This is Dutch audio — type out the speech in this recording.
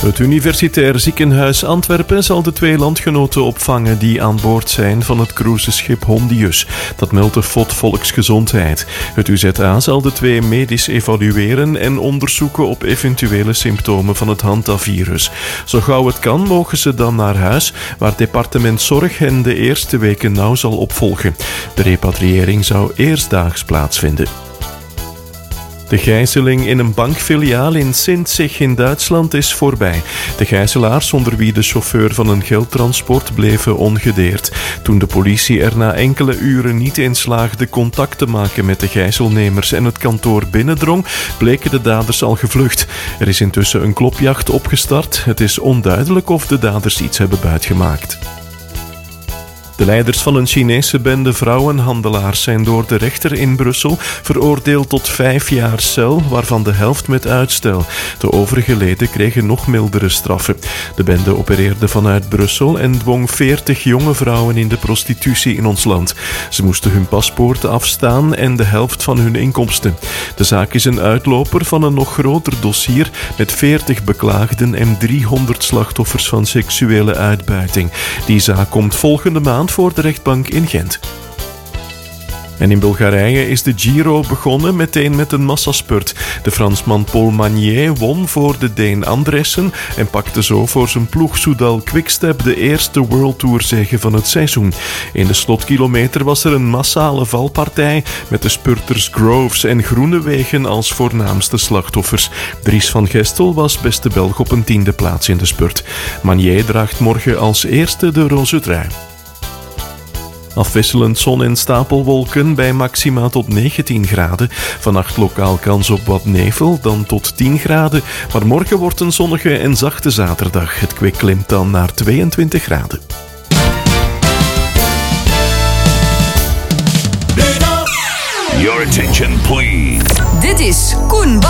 Het Universitair Ziekenhuis Antwerpen zal de 2 landgenoten opvangen die aan boord zijn van het cruiseschip Hondius. Dat meldt de FOD Volksgezondheid. Het UZA zal de 2 medisch evalueren en onderzoeken op eventuele symptomen van het hantavirus. Zo gauw het kan, mogen ze dan naar huis, waar departement Zorg hen de eerste weken nauw zal opvolgen. De repatriëring zou eerstdaags plaatsvinden. De gijzeling in een bankfiliaal in Sinzig in Duitsland is voorbij. De gijzelaars, onder wie de chauffeur van een geldtransport, bleven ongedeerd. Toen de politie er na enkele uren niet in slaagde contact te maken met de gijzelnemers en het kantoor binnendrong, bleken de daders al gevlucht. Er is intussen een klopjacht opgestart. Het is onduidelijk of de daders iets hebben buitgemaakt. De leiders van een Chinese bende vrouwenhandelaars zijn door de rechter in Brussel veroordeeld tot 5 jaar cel, waarvan de helft met uitstel. De overige leden kregen nog mildere straffen. De bende opereerde vanuit Brussel en dwong 40 jonge vrouwen in de prostitutie in ons land. Ze moesten hun paspoorten afstaan en de helft van hun inkomsten. De zaak is een uitloper van een nog groter dossier met 40 beklaagden en 300 slachtoffers van seksuele uitbuiting. Die zaak komt volgende maand voor de rechtbank in Gent. En in Bulgarije is de Giro begonnen meteen met een massaspurt. De Fransman Paul Magnier won voor de Deen Andressen en pakte zo voor zijn ploeg Soudal Quickstep de eerste World Tour zege van het seizoen. In de slotkilometer was er een massale valpartij met de spurters Groves en Groenewegen als voornaamste slachtoffers. Dries van Gestel was beste Belg op een 10e plaats in de spurt. Magnier draagt morgen als eerste de roze trui. Afwisselend zon en stapelwolken bij maxima tot 19 graden. Vannacht lokaal kans op wat nevel, dan tot 10 graden. Maar morgen wordt een zonnige en zachte zaterdag. Het kwik klimt dan naar 22 graden. Your attention, please. Dit is Koen